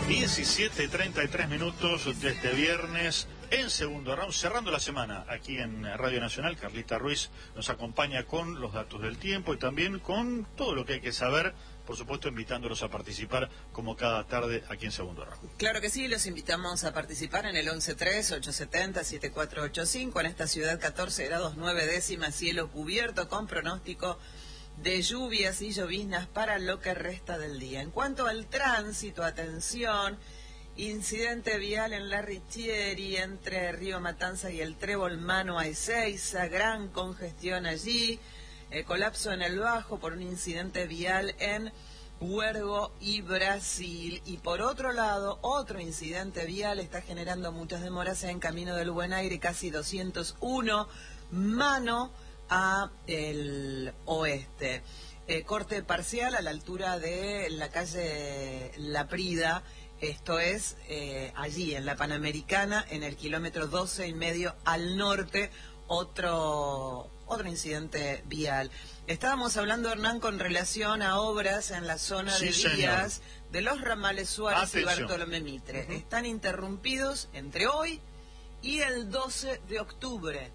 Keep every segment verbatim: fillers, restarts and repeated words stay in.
diecisiete y treinta y tres minutos de este viernes en segundo round, cerrando la semana aquí en Radio Nacional. Carlita Ruiz nos acompaña con los datos del tiempo y también con todo lo que hay que saber, por supuesto invitándolos a participar como cada tarde aquí en segundo round. Claro que sí, los invitamos a participar en el once tres, ocho siete cero, siete cuatro ocho cinco, en esta ciudad catorce grados nueve décimas, cielo cubierto con pronóstico de lluvias y lloviznas para lo que resta del día. En cuanto al tránsito, atención, incidente vial en la Richieri entre Río Matanza y el Trébol Mano a Ezeiza, gran congestión allí, eh, colapso en el Bajo por un incidente vial en Huergo y Brasil. Y por otro lado, otro incidente vial está generando muchas demoras en Camino del Buen Aire, casi doscientos uno, Mano a el oeste. Eh, corte parcial a la altura de la calle La Prida, esto es eh, allí en la Panamericana, en el kilómetro doce y medio al norte, otro, otro incidente vial. Estábamos hablando, Hernán, con relación a obras en la zona Sí, de señor. vías de los ramales Suárez Atención. y Bartolomé Mitre. Uh-huh. Están interrumpidos entre hoy y el doce de octubre.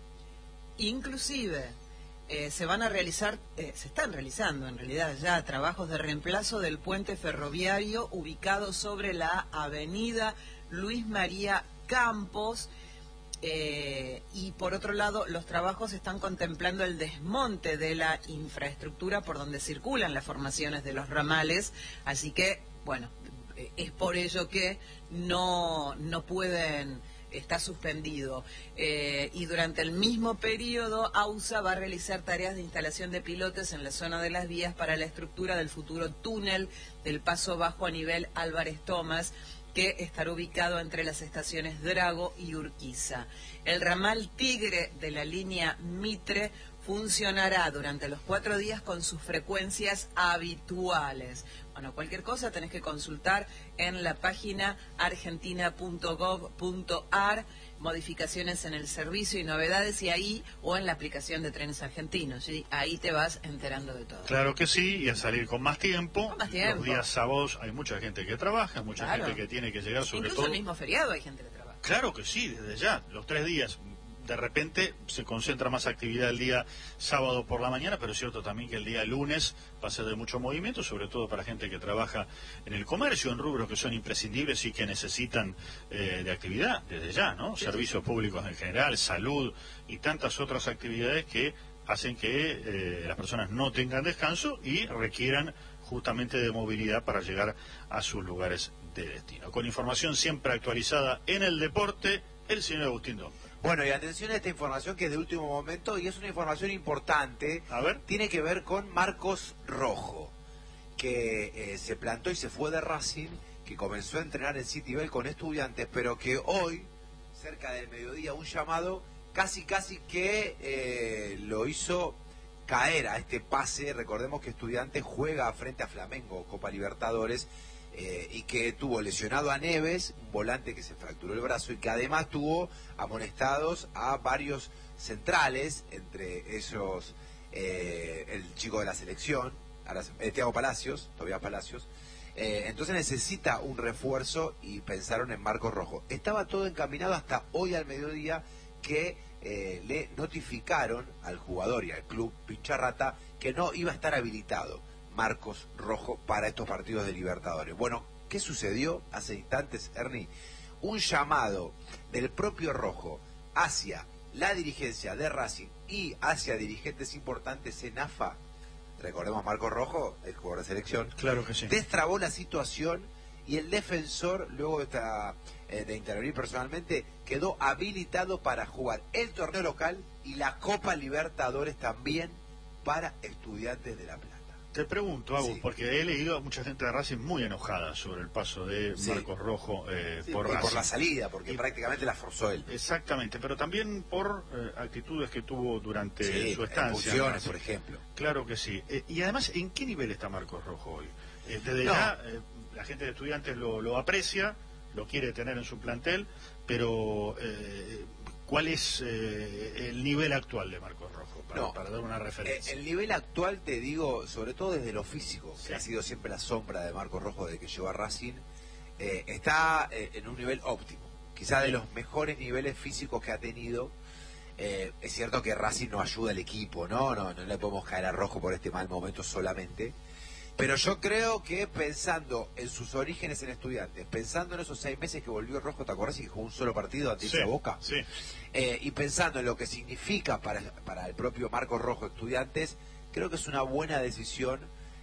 Inclusive eh, se van a realizar, eh, se están realizando en realidad ya trabajos de reemplazo del puente ferroviario ubicado sobre la avenida Luis María Campos, eh, y por otro lado los trabajos están contemplando el desmonte de la infraestructura por donde circulan las formaciones de los ramales, así que bueno, es por ello que no, no pueden... está suspendido. Eh, y durante el mismo periodo, AUSA va a realizar tareas de instalación de pilotes en la zona de las vías para la estructura del futuro túnel del Paso Bajo a nivel Álvarez Tomás, que estará ubicado entre las estaciones Drago y Urquiza. El ramal Tigre de la línea Mitre funcionará durante los cuatro días con sus frecuencias habituales. Bueno, cualquier cosa tenés que consultar en la página argentina punto gov punto ar, modificaciones en el servicio y novedades, y ahí, o en la aplicación de Trenes Argentinos, ¿sí? Ahí te vas enterando de todo. Claro que sí, y a salir con más tiempo. Con más tiempo. Los días sábados hay mucha gente que trabaja, mucha Claro. gente que tiene que llegar, sobre Incluso todo... el mismo feriado hay gente que trabaja. Claro que sí, desde ya, los tres días. De repente se concentra más actividad el día sábado por la mañana, pero es cierto también que el día lunes va a ser de mucho movimiento, sobre todo para gente que trabaja en el comercio, en rubros que son imprescindibles y que necesitan eh, de actividad desde ya, ¿no? Sí, Servicios sí. públicos en general, salud y tantas otras actividades que hacen que eh, las personas no tengan descanso y requieran justamente de movilidad para llegar a sus lugares de destino. Con información siempre actualizada en el deporte, el señor Agustín Domper. Bueno, y atención a esta información que es de último momento y es una información importante. A ver. Tiene que ver con Marcos Rojo, que eh, se plantó y se fue de Racing, que comenzó a entrenar en Citibel con Estudiantes, pero que hoy, cerca del mediodía, un llamado casi casi que eh, lo hizo caer a este pase. Recordemos que Estudiantes juega frente a Flamengo, Copa Libertadores, Eh, y que tuvo lesionado a Neves, un volante que se fracturó el brazo, y que además tuvo amonestados a varios centrales, entre ellos eh, el chico de la selección, eh, Thiago Palacios, Tobias Palacios. Eh, entonces necesita un refuerzo y pensaron en Marcos Rojo. Estaba todo encaminado hasta hoy al mediodía que eh, le notificaron al jugador y al club Pincharrata que no iba a estar habilitado Marcos Rojo para estos partidos de Libertadores. Bueno, ¿qué sucedió hace instantes, Ernie? Un llamado del propio Rojo hacia la dirigencia de Racing y hacia dirigentes importantes en A F A. Recordemos, Marcos Rojo, el jugador de selección, Claro que sí. destrabó la situación y el defensor, luego de, esta, eh, de intervenir personalmente, quedó habilitado para jugar el torneo local y la Copa Libertadores también para Estudiantes de La Plata. Te pregunto, Agus, Sí. porque he leído a mucha gente de Racing muy enojada sobre el paso de Sí. Marcos Rojo eh, Sí, por y Racing. por la salida, porque Y- prácticamente la forzó él. Exactamente, pero también por eh, actitudes que tuvo durante Sí, su estancia. expulsiones, ¿no? por ejemplo. Claro que sí. Eh, y además, ¿en qué nivel está Marcos Rojo hoy? Eh, desde No. ya, eh, la gente de Estudiantes lo, lo aprecia, lo quiere tener en su plantel, pero eh, ¿cuál es eh, el nivel actual de Marcos Rojo? Para, No. para dar una Eh, referencia. el nivel actual, te digo, sobre todo desde lo físico, Sí. que ha sido siempre la sombra de Marcos Rojo desde que llegó a Racing, eh, está eh, en un nivel óptimo, quizá de los mejores niveles físicos que ha tenido. Eh, es cierto que Racing no ayuda al equipo, ¿no? No, no le podemos caer a Rojo por este mal momento solamente. Pero yo creo que pensando en sus orígenes en Estudiantes, pensando en esos seis meses que volvió Rojo, ¿te acordás? Y que jugó un solo partido ante sí, esa Boca. Sí. Eh, y pensando en lo que significa para, para el propio Marcos Rojo Estudiantes, creo que es una buena decisión,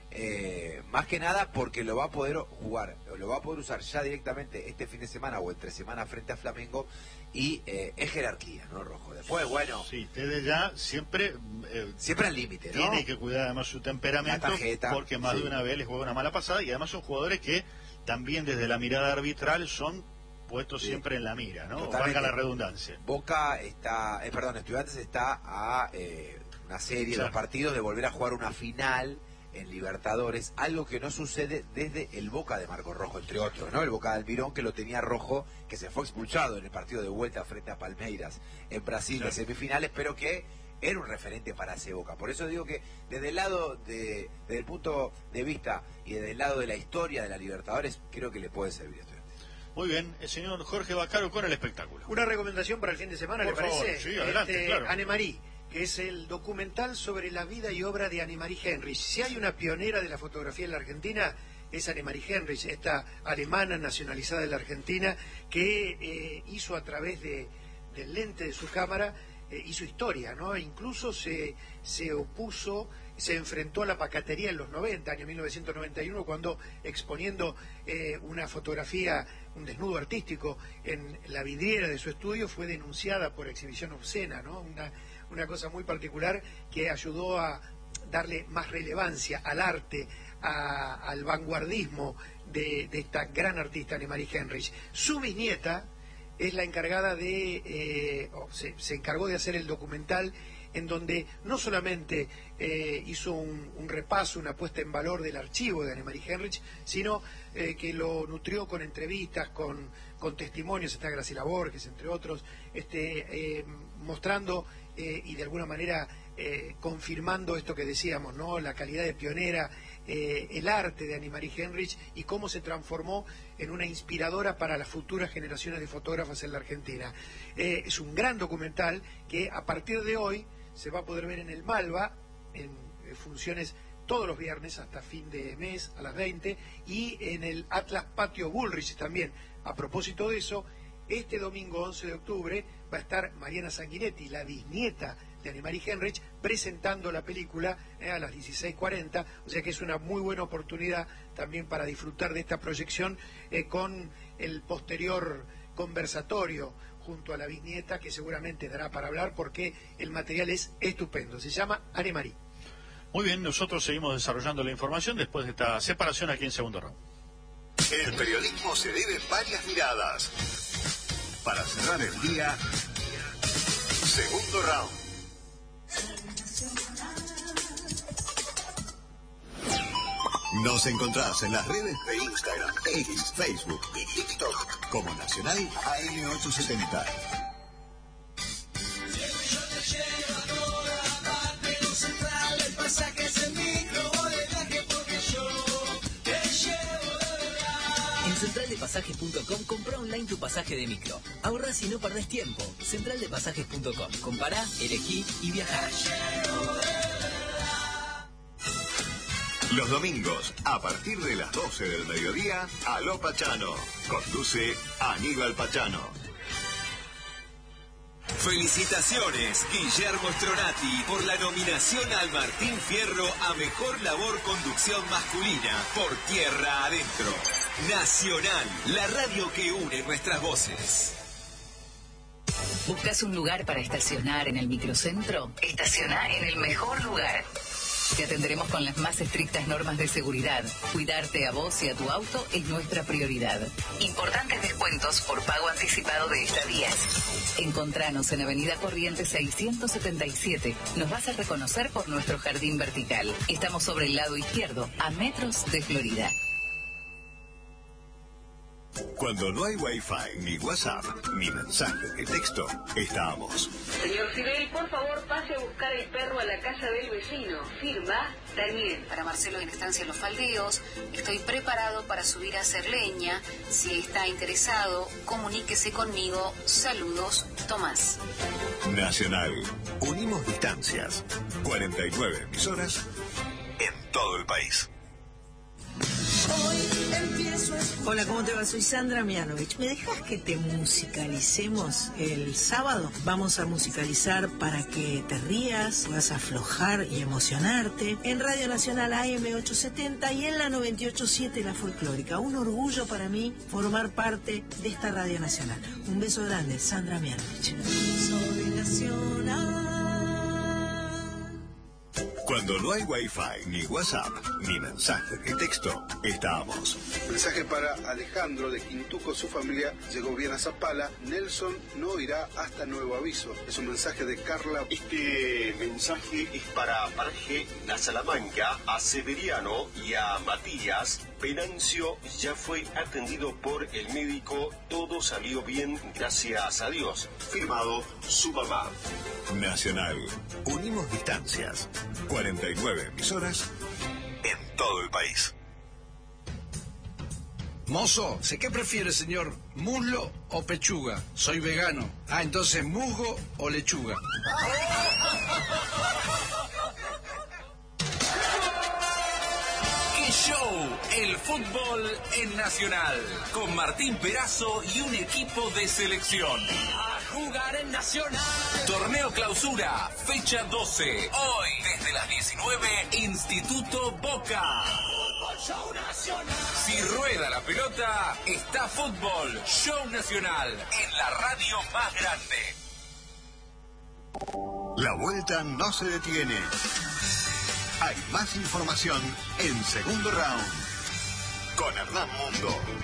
eh, más que nada porque lo va a poder jugar, lo va a poder usar ya directamente este fin de semana o entre semana frente a Flamengo, y eh, es jerarquía, ¿no, Rojo? Después, bueno... Sí, desde ya siempre... Eh, siempre al límite, ¿no? Tiene que cuidar además su temperamento, tarjeta, porque más sí. de una vez les juega una mala pasada, y además son jugadores que también desde la mirada arbitral son puestos sí. siempre en la mira, ¿no? Valga la redundancia. Boca está, eh, perdón, Estudiantes está a eh, una serie claro. de partidos de volver a jugar una final en Libertadores, algo que no sucede desde el Boca de Marcos Rojo, entre otros, ¿no? El Boca de Almirón, que lo tenía Rojo, que se fue expulsado en el partido de vuelta frente a Palmeiras en Brasil claro. de semifinales, pero que era un referente para ese Boca. Por eso digo que desde el lado de, desde el punto de vista y desde el lado de la historia de la Libertadores, creo que le puede servir esto. Muy bien, el señor Jorge Vaccaro con el espectáculo. Una recomendación para el fin de semana, Por ¿le favor, parece? Sí, adelante, este, claro. Annemarie, que es el documental sobre la vida y obra de Annemarie Henrich. Si hay una pionera de la fotografía en la Argentina, es Annemarie Henrich, esta alemana nacionalizada de la Argentina, que eh, hizo a través de, del lente de su cámara, eh, hizo historia, ¿no? Incluso se, se opuso, se enfrentó a la pacatería en los noventa, año mil novecientos noventa y uno, cuando exponiendo eh, una fotografía, un desnudo artístico en la vidriera de su estudio, fue denunciada por exhibición obscena, ¿no? Una, una cosa muy particular que ayudó a darle más relevancia al arte, a, al vanguardismo de, de esta gran artista Annemarie Henrich. Su bisnieta es la encargada de, eh, oh, se, se encargó de hacer el documental, en donde no solamente eh, hizo un, un repaso, una puesta en valor del archivo de Annemarie Henrich, sino eh, que lo nutrió con entrevistas, con, con testimonios, está Graciela Borges, entre otros, este, eh, mostrando eh, y de alguna manera eh, confirmando esto que decíamos, ¿no? La calidad de pionera, eh, el arte de Annemarie Henrich y cómo se transformó en una inspiradora para las futuras generaciones de fotógrafas en la Argentina. Eh, es un gran documental que a partir de hoy se va a poder ver en el Malva, en eh, funciones todos los viernes hasta fin de mes a las veinte, y en el Atlas Patio Bullrich también. A propósito de eso, este domingo once de octubre va a estar Mariana Sanguinetti, la bisnieta de Annemarie Henrich, presentando la película eh, a las dieciséis cuarenta, o sea que es una muy buena oportunidad también para disfrutar de esta proyección eh, con el posterior conversatorio junto a la bisnieta, que seguramente dará para hablar porque el material es estupendo. Se llama Annemarie. Muy bien, nosotros seguimos desarrollando la información después de esta separación aquí en Segundo Round. El periodismo se debe varias miradas. Para cerrar el día, Segundo Round. Nos encontrás en las redes de Instagram, X, Facebook y TikTok como Nacional A M ochocientos setenta. En central de pasajes punto com comprá online tu pasaje de micro. Ahorrás y no perdés tiempo. central de pasajes punto com. Compará, elegí y viajá. Los domingos, a partir de las doce del mediodía, Aló Pachano. Conduce Aníbal Pachano. Felicitaciones, Guillermo Stronati, por la nominación al Martín Fierro a Mejor Labor Conducción Masculina por Tierra Adentro. Nacional, la radio que une nuestras voces. ¿Buscas un lugar para estacionar en el microcentro? Estaciona en el mejor lugar. Te atenderemos con las más estrictas normas de seguridad. Cuidarte a vos y a tu auto es nuestra prioridad. Importantes descuentos por pago anticipado de estadías. Encontranos en Avenida Corrientes seiscientos setenta y siete. Nos vas a reconocer por nuestro jardín vertical. Estamos sobre el lado izquierdo, a metros de Florida. Cuando no hay Wi-Fi, ni WhatsApp, ni mensaje de texto, estamos. Señor Sibel, por favor pase a buscar el perro a la casa del vecino. Firma Daniel, para Marcelo en Estancia Los Faldeos, estoy preparado para subir a hacer leña. Si está interesado, comuníquese conmigo. Saludos, Tomás. Nacional. Unimos distancias. cuarenta y nueve emisoras en todo el país. Hola, ¿cómo te va? Soy Sandra Mianovich. ¿Me dejas que te musicalicemos el sábado? Vamos a musicalizar para que te rías, puedas aflojar y emocionarte. En Radio Nacional A M ochocientos setenta y en la noventa y ocho punto siete La Folclórica. Un orgullo para mí formar parte de esta Radio Nacional. Un beso grande, Sandra Mianovich. Soy Nacional. Cuando no hay Wi-Fi, ni WhatsApp, ni mensaje de texto, estamos. Mensaje para Alejandro de Quintuco. Su familia llegó bien a Zapala. Nelson no irá hasta nuevo aviso. Es un mensaje de Carla. Este mensaje es para Parge, la Salamanca, a Severiano y a Matías. Venancio ya fue atendido por el médico. Todo salió bien, gracias a Dios. Firmado su mamá. Nacional. Unimos distancias. cuarenta y nueve emisoras en todo el país. Mozo, ¿sé qué prefiere, señor? ¿Muslo o pechuga? Soy vegano. Ah, entonces, ¿musgo o lechuga? ¡Qué show! El fútbol en Nacional. Con Martín Perazo y un equipo de selección. A jugar en Nacional. Torneo Clausura, fecha doce. Hoy, desde las diecinueve, Instituto Boca. Show Nacional. Si rueda la pelota, está fútbol. Show Nacional. En la radio más grande. La vuelta no se detiene. Hay más información en Segundo Round. Con Hernán Mundo.